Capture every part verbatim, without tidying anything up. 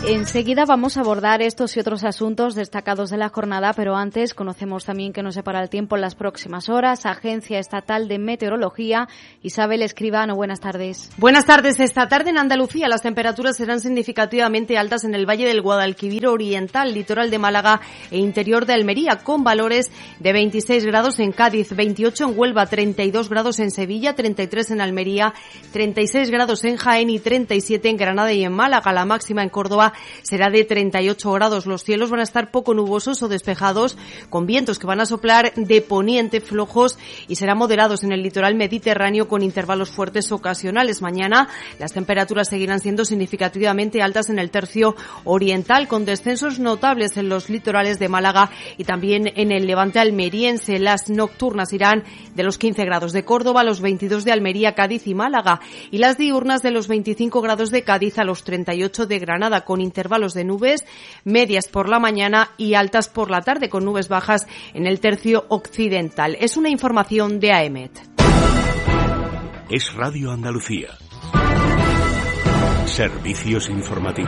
Enseguida vamos a abordar estos y otros asuntos destacados de la jornada, pero antes conocemos también que nos separa el tiempo en las próximas horas. Agencia Estatal de Meteorología, Isabel Escribano, buenas tardes. Buenas tardes. Esta tarde en Andalucía las temperaturas serán significativamente altas en el Valle del Guadalquivir Oriental, litoral de Málaga e interior de Almería, con valores de veintiséis grados en Cádiz, veintiocho en Huelva, treinta y dos grados en Sevilla, treinta y tres en Almería, treinta y seis grados en Jaén y treinta y siete en Granada y en Málaga. La máxima en Córdoba será de treinta y ocho grados. Los cielos van a estar poco nubosos o despejados, con vientos que van a soplar de poniente flojos y serán moderados en el litoral mediterráneo con intervalos fuertes ocasionales. Mañana las temperaturas seguirán siendo significativamente altas en el tercio oriental, con descensos notables en los litorales de Málaga y también en el levante almeriense. Las nocturnas irán de los quince grados de Córdoba a los veintidós de Almería, Cádiz y Málaga, y las diurnas de los veinticinco grados de Cádiz a los treinta y ocho de Granada, con intervalos de nubes medias por la mañana y altas por la tarde, con nubes bajas en el tercio occidental. Es una información de A E M E T. Es Radio Andalucía. Servicios informativos.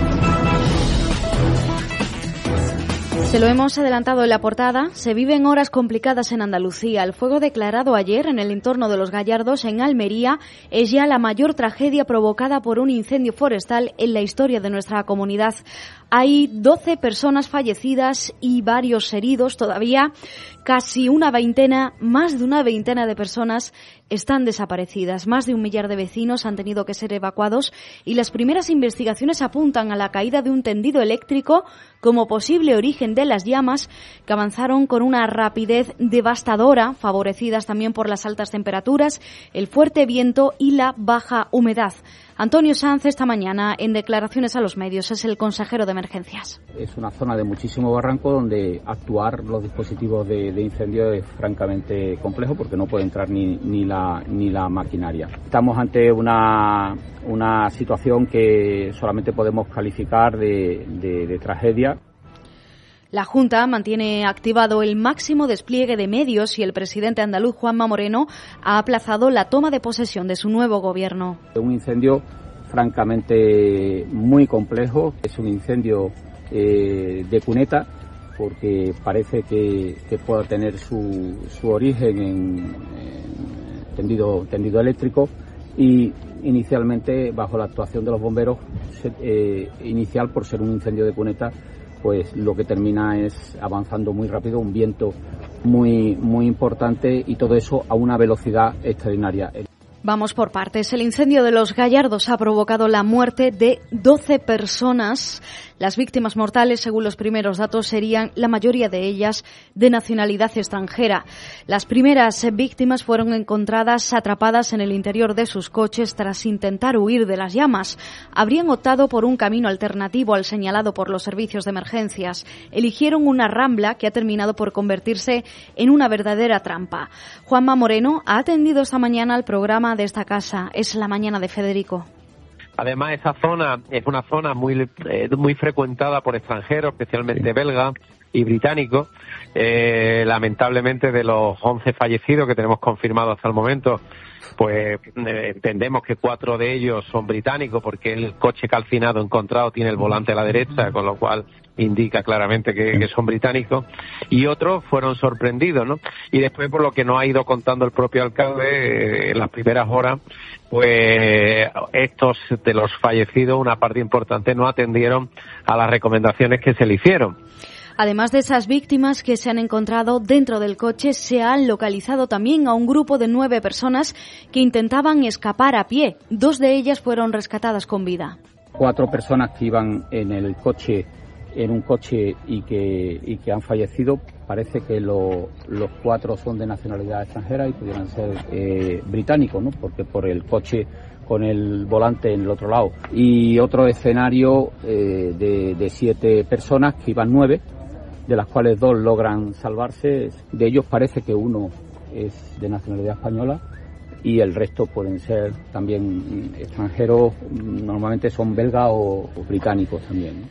Se lo hemos adelantado en la portada. Se viven horas complicadas en Andalucía. El fuego declarado ayer en el entorno de Los Gallardos, en Almería, es ya la mayor tragedia provocada por un incendio forestal en la historia de nuestra comunidad. Hay doce personas fallecidas y varios heridos. Todavía casi una veintena, más de una veintena de personas están desaparecidas. Más de un millar de vecinos han tenido que ser evacuados y las primeras investigaciones apuntan a la caída de un tendido eléctrico como posible origen de las llamas, que avanzaron con una rapidez devastadora, favorecidas también por las altas temperaturas, el fuerte viento y la baja humedad. Antonio Sanz, esta mañana, en declaraciones a los medios, es el consejero de emergencias. Es una zona de muchísimo barranco donde actuar los dispositivos de, de incendio es francamente complejo, porque no puede entrar ni, ni, la, ni la maquinaria. Estamos ante una, una situación que solamente podemos calificar de, de, de tragedia. La Junta mantiene activado el máximo despliegue de medios y el presidente andaluz, Juanma Moreno, ha aplazado la toma de posesión de su nuevo gobierno. Un incendio francamente muy complejo, es un incendio eh, de cuneta, porque parece que, que pueda tener su, su origen en, en tendido, tendido eléctrico, y inicialmente, bajo la actuación de los bomberos, eh, inicial por ser un incendio de cuneta, pues lo que termina es avanzando muy rápido, un viento muy, muy importante, y todo eso a una velocidad extraordinaria. Vamos por partes. El incendio de Los Gallardos ha provocado la muerte de doce personas. Las víctimas mortales, según los primeros datos, serían la mayoría de ellas de nacionalidad extranjera. Las primeras víctimas fueron encontradas atrapadas en el interior de sus coches tras intentar huir de las llamas. Habrían optado por un camino alternativo al señalado por los servicios de emergencias. Eligieron una rambla que ha terminado por convertirse en una verdadera trampa. Juanma Moreno ha atendido esta mañana al programa de esta casa. Es la mañana de Federico. Además, esa zona es una zona muy eh, muy frecuentada por extranjeros, especialmente belgas y británicos. Eh, lamentablemente, de los once fallecidos que tenemos confirmados hasta el momento, pues eh, entendemos que cuatro de ellos son británicos, porque el coche calcinado encontrado tiene el volante a la derecha, con lo cual indica claramente que, que son británicos, y otros fueron sorprendidos, ¿no? Y después, por lo que nos ha ido contando el propio alcalde, eh, en las primeras horas, pues estos de los fallecidos, una parte importante, no atendieron a las recomendaciones que se le hicieron. Además de esas víctimas que se han encontrado dentro del coche, se han localizado también a un grupo de nueve personas que intentaban escapar a pie. Dos de ellas fueron rescatadas con vida. Cuatro personas que iban en el coche, en un coche y que, y que han fallecido. Parece que lo, los cuatro son de nacionalidad extranjera y pudieran ser eh, británicos, ¿no? Porque por el coche con el volante en el otro lado. Y otro escenario eh, de, de siete personas, que iban nueve, de las cuales dos logran salvarse. De ellos parece que uno es de nacionalidad española y el resto pueden ser también extranjeros, normalmente son belgas o, o británicos también, ¿no?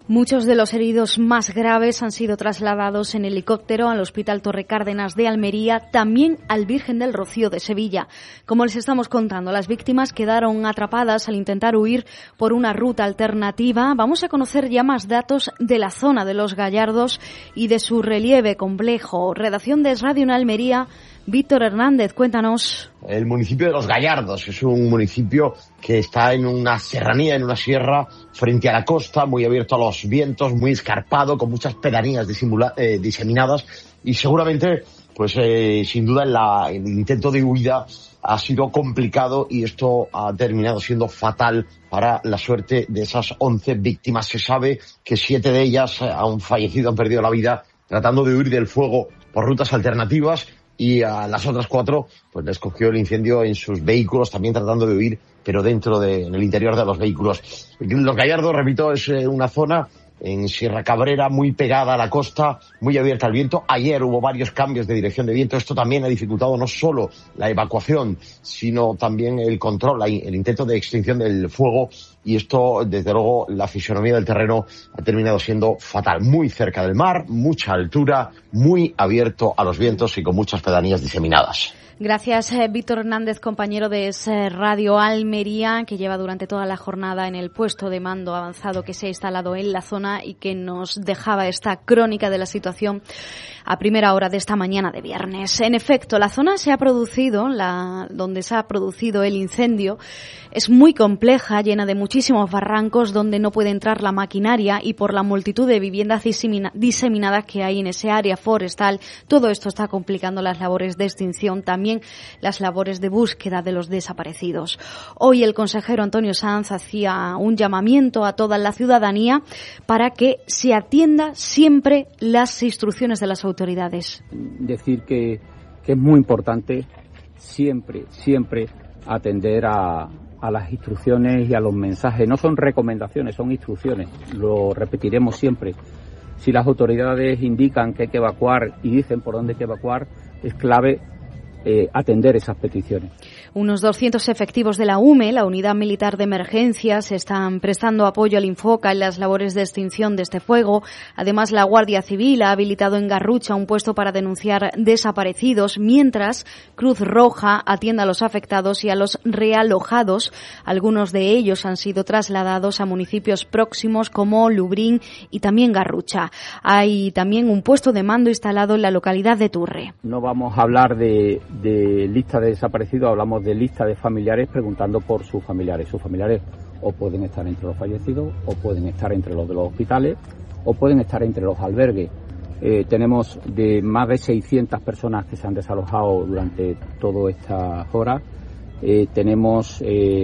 Muchos de los heridos más graves han sido trasladados en helicóptero al Hospital Torre Cárdenas de Almería, también al Virgen del Rocío de Sevilla. Como les estamos contando, las víctimas quedaron atrapadas al intentar huir por una ruta alternativa. Vamos a conocer ya más datos de la zona de Los Gallardos y de su relieve complejo. Redacción de Es Radio en Almería. Víctor Hernández, cuéntanos. El municipio de Los Gallardos es un municipio que está en una serranía, en una sierra, frente a la costa, muy abierto a los vientos, muy escarpado, con muchas pedanías disimula- eh, diseminadas y seguramente, pues eh, sin duda, la, el intento de huida ha sido complicado y esto ha terminado siendo fatal para la suerte de esas once víctimas. Se sabe que siete de ellas han fallecido, han perdido la vida tratando de huir del fuego por rutas alternativas. Y a las otras cuatro, pues les cogió el incendio en sus vehículos, también tratando de huir, pero dentro de, en el interior de los vehículos. Los Gallardos, repito, es una zona en Sierra Cabrera muy pegada a la costa, muy abierta al viento. Ayer hubo varios cambios de dirección de viento. Esto también ha dificultado no solo la evacuación, sino también el control, el intento de extinción del fuego. Y esto, desde luego, la fisonomía del terreno ha terminado siendo fatal. Muy cerca del mar, mucha altura, muy abierto a los vientos y con muchas pedanías diseminadas. Gracias, eh, Víctor Hernández, compañero de eh, Radio Almería, que lleva durante toda la jornada en el puesto de mando avanzado que se ha instalado en la zona y que nos dejaba esta crónica de la situación a primera hora de esta mañana de viernes. En efecto, la zona se ha producido, la donde se ha producido el incendio, es muy compleja, llena de muchísimos barrancos donde no puede entrar la maquinaria y por la multitud de viviendas disemina, diseminadas que hay en ese área forestal. Todo esto está complicando las labores de extinción, también las labores de búsqueda de los desaparecidos. Hoy el consejero Antonio Sanz hacía un llamamiento a toda la ciudadanía para que se atienda siempre las instrucciones de las autoridades. Decir que, que es muy importante siempre, siempre atender a, a las instrucciones y a los mensajes. No son recomendaciones, son instrucciones. Lo repetiremos siempre. Si las autoridades indican que hay que evacuar y dicen por dónde hay que evacuar, es clave Eh, atender esas peticiones. Unos doscientos efectivos de la U M E, la Unidad Militar de Emergencias, están prestando apoyo al Infoca en las labores de extinción de este fuego. Además, la Guardia Civil ha habilitado en Garrucha un puesto para denunciar desaparecidos, mientras Cruz Roja atiende a los afectados y a los realojados. Algunos de ellos han sido trasladados a municipios próximos como Lubrín y también Garrucha. Hay también un puesto de mando instalado en la localidad de Turre. No vamos a hablar de de lista de desaparecidos, hablamos de lista de familiares preguntando por sus familiares. Sus familiares o pueden estar entre los fallecidos, o pueden estar entre los de los hospitales, o pueden estar entre los albergues. Eh, tenemos de más de seiscientas personas que se han desalojado durante todas estas horas. Eh, tenemos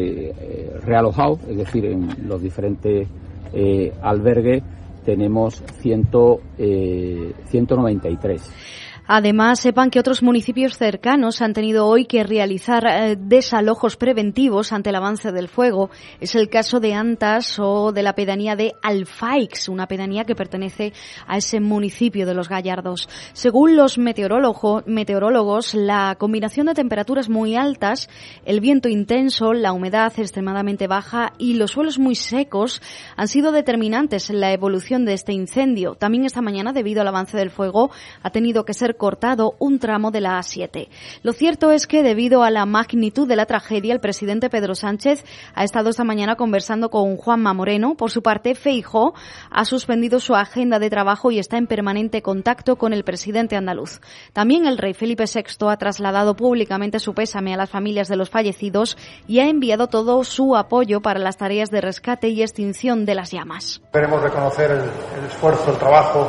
eh, realojados, es decir, en los diferentes eh, albergues tenemos ciento, eh, ciento noventa y tres. Además, sepan que otros municipios cercanos han tenido hoy que realizar eh, desalojos preventivos ante el avance del fuego. Es el caso de Antas o de la pedanía de Alfaix, una pedanía que pertenece a ese municipio de Los Gallardos. Según los meteorólogo, meteorólogos, la combinación de temperaturas muy altas, el viento intenso, la humedad extremadamente baja y los suelos muy secos han sido determinantes en la evolución de este incendio. También esta mañana, debido al avance del fuego, ha tenido que ser cortado un tramo de la A siete. Lo cierto es que debido a la magnitud de la tragedia, el presidente Pedro Sánchez ha estado esta mañana conversando con Juanma Moreno. Por su parte, Feijóo ha suspendido su agenda de trabajo y está en permanente contacto con el presidente andaluz. También el rey Felipe sexto ha trasladado públicamente su pésame a las familias de los fallecidos y ha enviado todo su apoyo para las tareas de rescate y extinción de las llamas. Queremos reconocer el, el esfuerzo, el trabajo,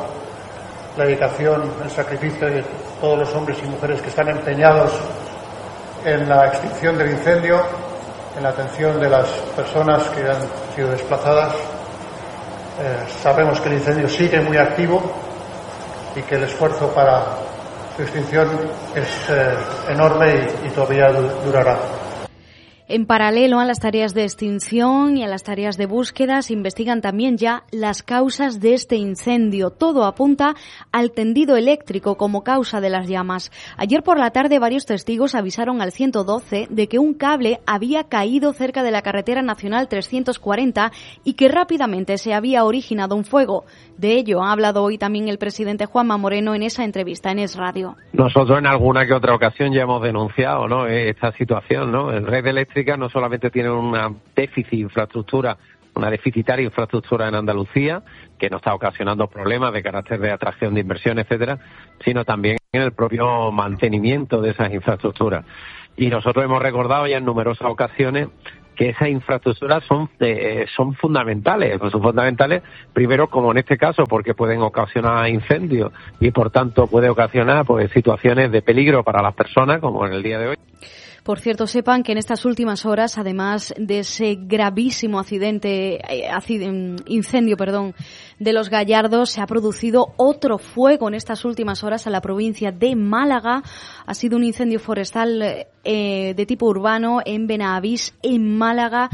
la dedicación, el sacrificio de todos los hombres y mujeres que están empeñados en la extinción del incendio, en la atención de las personas que han sido desplazadas. Eh, sabemos que el incendio sigue muy activo y que el esfuerzo para su extinción es eh, enorme y, y todavía durará. En paralelo a las tareas de extinción y a las tareas de búsqueda, se investigan también ya las causas de este incendio. Todo apunta al tendido eléctrico como causa de las llamas. Ayer por la tarde varios testigos avisaron al ciento doce de que un cable había caído cerca de la carretera nacional trescientos cuarenta y que rápidamente se había originado un fuego. De ello ha hablado hoy también el presidente Juanma Moreno en esa entrevista en Es Radio. Nosotros en alguna que otra ocasión ya hemos denunciado, ¿no?, esta situación, ¿no? El red eléctrica no solamente tiene una déficit de infraestructura, una deficitaria infraestructura en Andalucía, que nos está ocasionando problemas de carácter de atracción de inversión, etcétera, sino también en el propio mantenimiento de esas infraestructuras. Y nosotros hemos recordado ya en numerosas ocasiones que esas infraestructuras son eh, son fundamentales, pues son fundamentales primero, como en este caso, porque pueden ocasionar incendios y por tanto puede ocasionar pues situaciones de peligro para las personas, como en el día de hoy. Por cierto, sepan que en estas últimas horas, además de ese gravísimo accidente, eh, incendio, perdón, de Los Gallardos, se ha producido otro fuego en estas últimas horas en la provincia de Málaga. Ha sido un incendio forestal eh, de tipo urbano en Benavís, en Málaga.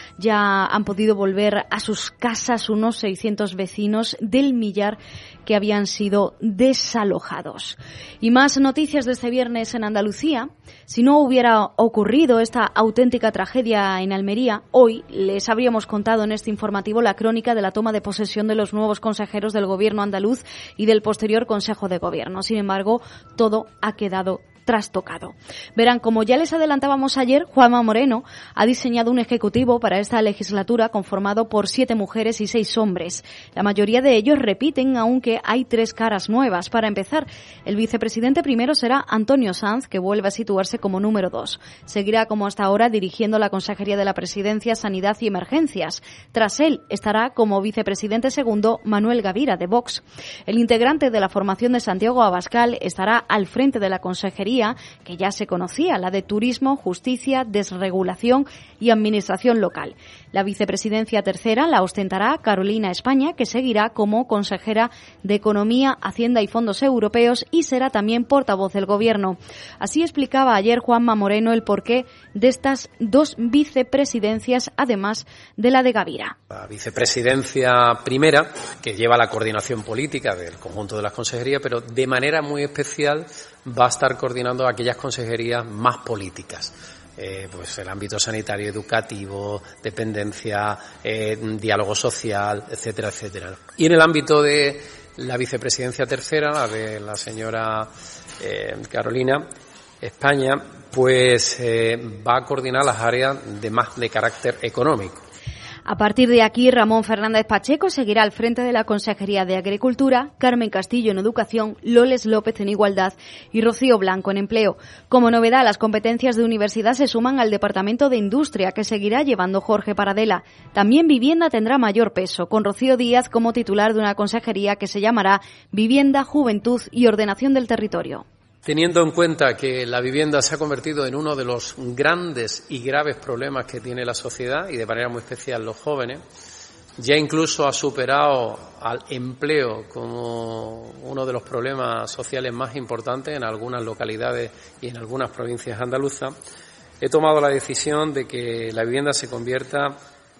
Ya han podido volver a sus casas unos seiscientos vecinos del millar que habían sido desalojados. Y más noticias de este viernes en Andalucía. Si no hubiera ocurrido esta auténtica tragedia en Almería, hoy les habríamos contado en este informativo la crónica de la toma de posesión de los nuevos consejeros del gobierno andaluz y del posterior Consejo de Gobierno. Sin embargo, todo ha quedado trastocado. Verán, como ya les adelantábamos ayer, Juanma Moreno ha diseñado un ejecutivo para esta legislatura conformado por siete mujeres y seis hombres. La mayoría de ellos repiten, aunque hay tres caras nuevas. Para empezar, el vicepresidente primero será Antonio Sanz, que vuelve a situarse como número dos. Seguirá como hasta ahora dirigiendo la Consejería de la Presidencia, Sanidad y Emergencias. Tras él estará como vicepresidente segundo Manuel Gavira, de Vox. El integrante de la formación de Santiago Abascal estará al frente de la Consejería que ya se conocía, la de Turismo, Justicia, Desregulación y Administración Local. La vicepresidencia tercera la ostentará Carolina España, que seguirá como consejera de Economía, Hacienda y Fondos Europeos y será también portavoz del Gobierno. Así explicaba ayer Juanma Moreno el porqué de estas dos vicepresidencias, además de la de Gavira. La vicepresidencia primera, que lleva la coordinación política del conjunto de las consejerías, pero de manera muy especial va a estar coordinando aquellas consejerías más políticas. Eh, pues el ámbito sanitario, educativo, dependencia, eh, diálogo social, etcétera, etcétera. Y en el ámbito de la vicepresidencia tercera, la de la señora eh, Carolina España, pues eh, va a coordinar las áreas de más de carácter económico. A partir de aquí, Ramón Fernández Pacheco seguirá al frente de la Consejería de Agricultura, Carmen Castillo en Educación, Loles López en Igualdad y Rocío Blanco en Empleo. Como novedad, las competencias de universidad se suman al Departamento de Industria, que seguirá llevando Jorge Paradela. También Vivienda tendrá mayor peso, con Rocío Díaz como titular de una consejería que se llamará Vivienda, Juventud y Ordenación del Territorio. Teniendo en cuenta que la vivienda se ha convertido en uno de los grandes y graves problemas que tiene la sociedad y de manera muy especial los jóvenes, ya incluso ha superado al empleo como uno de los problemas sociales más importantes en algunas localidades y en algunas provincias andaluzas, he tomado la decisión de que la vivienda se convierta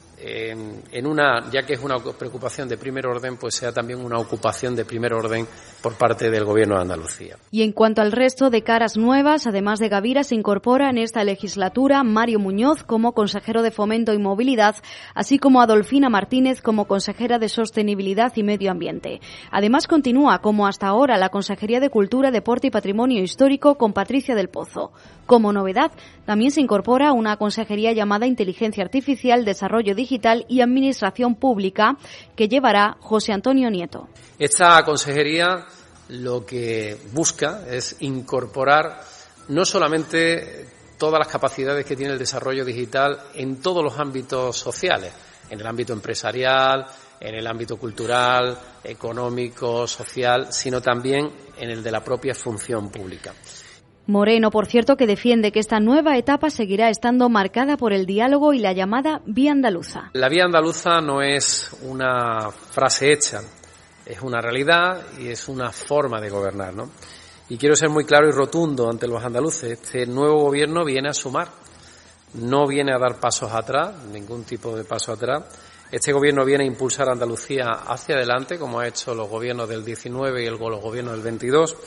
en, en una, ya que es una preocupación de primer orden, pues sea también una ocupación de primer orden por parte del Gobierno de Andalucía. Y en cuanto al resto de caras nuevas, además de Gavira, se incorpora en esta legislatura Mario Muñoz como consejero de Fomento y Movilidad, así como Adolfina Martínez como consejera de Sostenibilidad y Medio Ambiente. Además, continúa como hasta ahora la Consejería de Cultura, Deporte y Patrimonio Histórico con Patricia del Pozo. Como novedad, también se incorpora una consejería llamada Inteligencia Artificial, Desarrollo Digital y Administración Pública, que llevará José Antonio Nieto. Esta consejería lo que busca es incorporar no solamente todas las capacidades que tiene el desarrollo digital en todos los ámbitos sociales, en el ámbito empresarial, en el ámbito cultural, económico, social, sino también en el de la propia función pública. Moreno, por cierto, que defiende que esta nueva etapa seguirá estando marcada por el diálogo y la llamada vía andaluza. La vía andaluza no es una frase hecha, es una realidad y es una forma de gobernar, ¿no? Y quiero ser muy claro y rotundo ante los andaluces. Este nuevo gobierno viene a sumar, no viene a dar pasos atrás, ningún tipo de paso atrás. Este gobierno viene a impulsar a Andalucía hacia adelante, como ha hecho los gobiernos del diecinueve y el, los gobiernos del veintidós.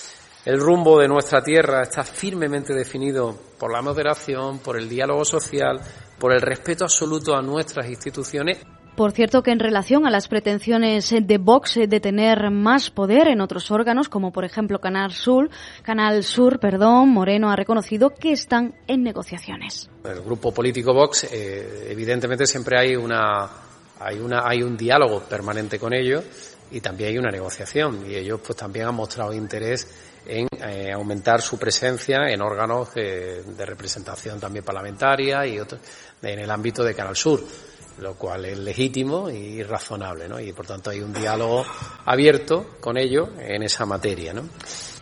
El rumbo de nuestra tierra está firmemente definido por la moderación, por el diálogo social, por el respeto absoluto a nuestras instituciones. Por cierto, que en relación a las pretensiones de Vox de tener más poder en otros órganos, como por ejemplo Canal Sur, Canal Sur, perdón, Moreno ha reconocido que están en negociaciones. El grupo político Vox, eh, evidentemente siempre hay una, hay una, hay un diálogo permanente con ellos y también hay una negociación, y ellos pues también han mostrado interés en eh, aumentar su presencia en órganos eh, de representación también parlamentaria y otros en el ámbito de Canal Sur, lo cual es legítimo y razonable, ¿no? Y por tanto hay un diálogo abierto con ellos en esa materia, ¿no?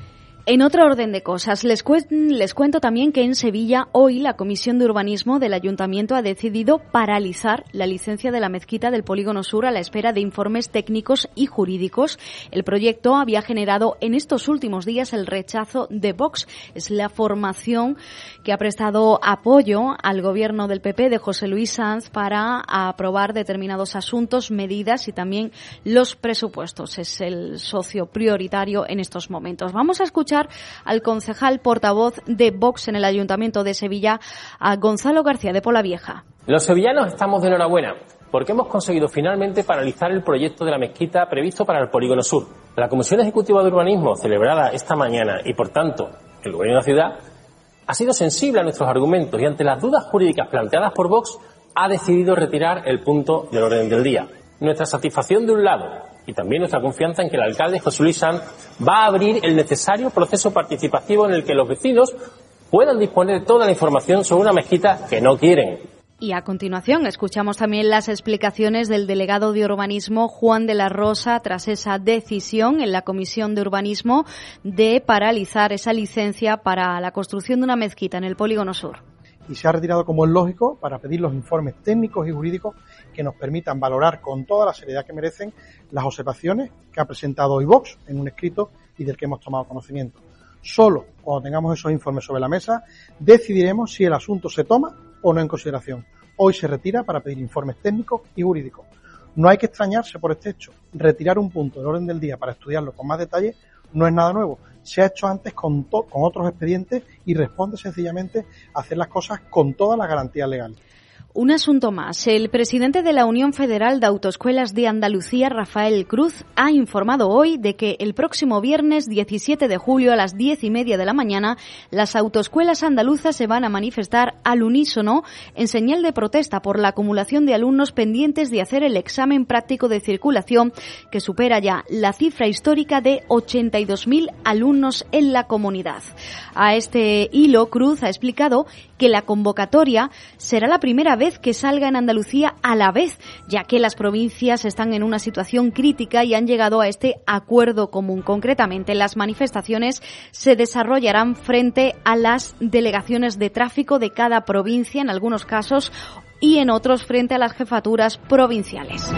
En otro orden de cosas, les, cu- les cuento también que en Sevilla hoy la Comisión de Urbanismo del Ayuntamiento ha decidido paralizar la licencia de la mezquita del Polígono Sur a la espera de informes técnicos y jurídicos. El proyecto había generado en estos últimos días el rechazo de Vox. Es la formación que ha prestado apoyo al gobierno del P P de José Luis Sanz para aprobar determinados asuntos, medidas y también los presupuestos. Es el socio prioritario en estos momentos. Vamos a escuchar al concejal portavoz de Vox en el Ayuntamiento de Sevilla, a Gonzalo García de Polavieja. Los sevillanos estamos de enhorabuena porque hemos conseguido finalmente paralizar el proyecto de la mezquita previsto para el Polígono Sur. La Comisión Ejecutiva de Urbanismo, celebrada esta mañana, y por tanto el Gobierno de la ciudad, ha sido sensible a nuestros argumentos y ante las dudas jurídicas planteadas por Vox ha decidido retirar el punto del orden del día. Nuestra satisfacción de un lado y también nuestra confianza en que el alcalde José Luis Sanz va a abrir el necesario proceso participativo en el que los vecinos puedan disponer de toda la información sobre una mezquita que no quieren. Y a continuación escuchamos también las explicaciones del delegado de urbanismo Juan de la Rosa tras esa decisión en la Comisión de Urbanismo de paralizar esa licencia para la construcción de una mezquita en el Polígono Sur. Y se ha retirado, como es lógico, para pedir los informes técnicos y jurídicos que nos permitan valorar con toda la seriedad que merecen las observaciones que ha presentado hoy Vox en un escrito y del que hemos tomado conocimiento. Solo cuando tengamos esos informes sobre la mesa decidiremos si el asunto se toma o no en consideración. Hoy se retira para pedir informes técnicos y jurídicos. No hay que extrañarse por este hecho. Retirar un punto del orden del día para estudiarlo con más detalle no es nada nuevo. Se ha hecho antes con, to- con otros expedientes y responde sencillamente a hacer las cosas con todas las garantías legales. Un asunto más. El presidente de la Unión Federal de Autoescuelas de Andalucía, Rafael Cruz, ha informado hoy de que el próximo viernes diecisiete de julio a las diez y media de la mañana las autoescuelas andaluzas se van a manifestar al unísono en señal de protesta por la acumulación de alumnos pendientes de hacer el examen práctico de circulación, que supera ya la cifra histórica de ochenta y dos mil alumnos en la comunidad. A este hilo, Cruz ha explicado que la convocatoria será la primera vez que salga en Andalucía a la vez, ya que las provincias están en una situación crítica y han llegado a este acuerdo común. Concretamente, las manifestaciones se desarrollarán frente a las delegaciones de tráfico de cada provincia, en algunos casos, y en otros frente a las jefaturas provinciales.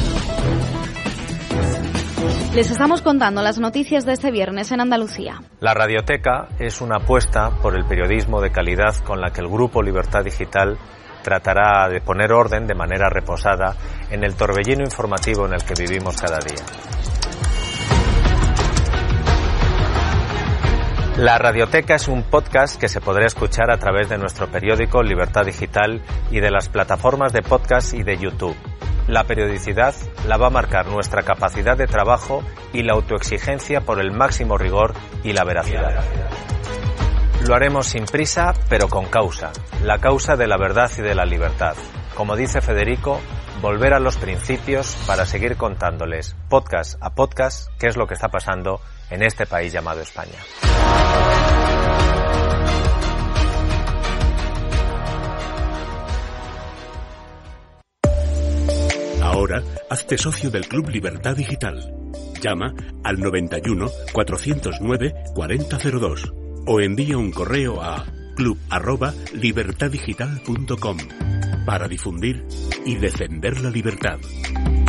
Les estamos contando las noticias de este viernes en Andalucía. La Radioteca es una apuesta por el periodismo de calidad con la que el Grupo Libertad Digital tratará de poner orden de manera reposada en el torbellino informativo en el que vivimos cada día. La Radioteca es un podcast que se podrá escuchar a través de nuestro periódico Libertad Digital y de las plataformas de podcast y de YouTube. La periodicidad la va a marcar nuestra capacidad de trabajo y la autoexigencia por el máximo rigor y la veracidad. Lo haremos sin prisa, pero con causa, la causa de la verdad y de la libertad. Como dice Federico, volver a los principios para seguir contándoles, podcast a podcast, qué es lo que está pasando en este país llamado España. Ahora, hazte socio del Club Libertad Digital. Llama al noventa y uno, cuatrocientos nueve, cuarenta cero dos o envía un correo a club arroba libertad digital punto com para difundir y defender la libertad.